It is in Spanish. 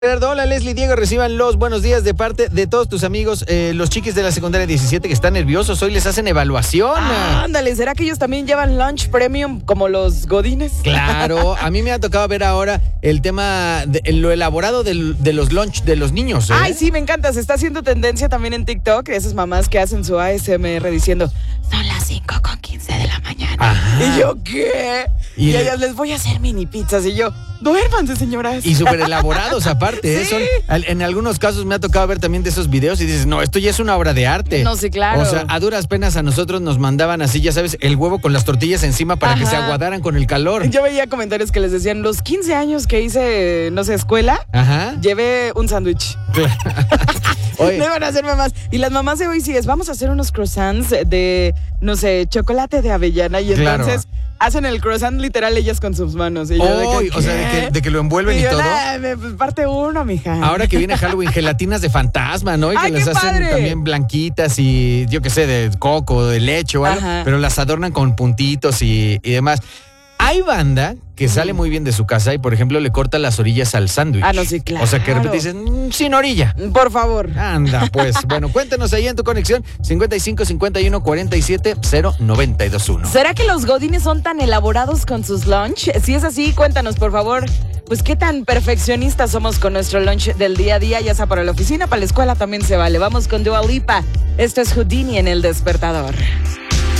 Hola Leslie, Diego, reciban los buenos días de parte de todos tus amigos, los chiquis de la secundaria 17 que están nerviosos. Hoy les hacen evaluación. Ándale, ¿será que ellos también llevan lunch premium como los godines? Claro, a mí me ha tocado ver ahora el tema de lo elaborado de los lunch de los niños. Ay, sí, me encanta. Se está haciendo tendencia también en TikTok. Esas mamás que hacen su ASMR diciendo, son las 5:15 de la mañana. Ajá. Y yo, ¿qué? Y ellas, les voy a hacer mini pizzas. Y yo, duérmanse, señoras. Y súper elaborados aparte. Sí. En algunos casos me ha tocado ver también de esos videos y dices, no, esto ya es una obra de arte. No, sí, claro. O sea, a duras penas a nosotros nos mandaban así, ya sabes, el huevo con las tortillas encima para que se aguadaran con el calor. Yo veía comentarios que les decían, los 15 años que hice, no sé, escuela, llevé un sándwich. Oye. No iban a hacer mamás. Y las mamás de hoy sí es, vamos a hacer unos croissants de, no sé, chocolate de avellana. Y entonces hacen el croissant literal ellas con sus manos. Y yo o sea, de que lo envuelven y todo. Pues parte uno, mija. Ahora que viene Halloween, gelatinas de fantasma, ¿no? Y que les hacen también blanquitas y yo qué sé, de coco, de leche o algo, pero las adornan con puntitos y demás. Hay banda que sale muy bien de su casa y, por ejemplo, le corta las orillas al sándwich. Ah, no, sí, claro. O sea, que de repente dicen, sin orilla. Por favor. Anda, pues. Bueno, cuéntanos ahí en tu conexión, 55 51 47 0921. ¿Será que los godines son tan elaborados con sus lunch? Si es así, cuéntanos, por favor. Pues, ¿qué tan perfeccionistas somos con nuestro lunch del día a día? Ya sea para la oficina, para la escuela también se vale. Vamos con Dua Lipa. Esto es Houdini en El Despertador.